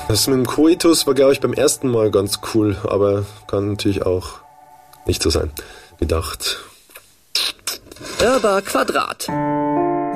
Das mit dem Koitus war, glaube ich, beim ersten Mal ganz cool, aber kann natürlich auch nicht so sein. Gedacht. Irrbar Quadrat.